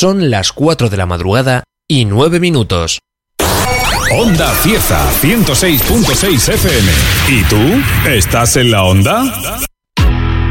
Son las 4 de la madrugada y 9 minutos. Onda Cieza 106.6 FM. ¿Y tú? ¿Estás en la onda?